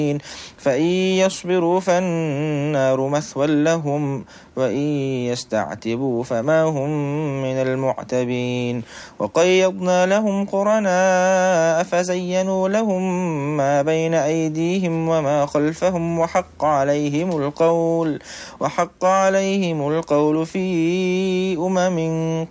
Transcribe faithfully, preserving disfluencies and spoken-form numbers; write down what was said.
فإن يصبروا فالنار مثوى لهم وإن يستعتبوا فما هم من المعتبين. وقيضنا لهم قرناء فزينوا لهم ما بين أيديهم وما خلفهم وحق عليهم القول وحق عليهم القول في أمم